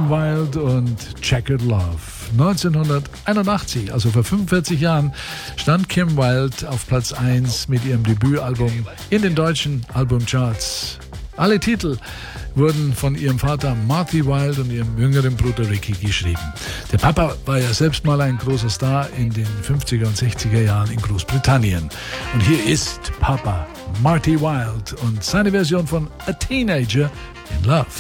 Kim Wilde und Checkered Love. 1981, also vor 45 Jahren, stand Kim Wilde auf Platz 1 mit ihrem Debütalbum in den deutschen Albumcharts. Alle Titel wurden von ihrem Vater Marty Wilde und ihrem jüngeren Bruder Ricky geschrieben. Der Papa war ja selbst mal ein großer Star in den 50er und 60er Jahren in Großbritannien. Und hier ist Papa Marty Wilde und seine Version von A Teenager in Love.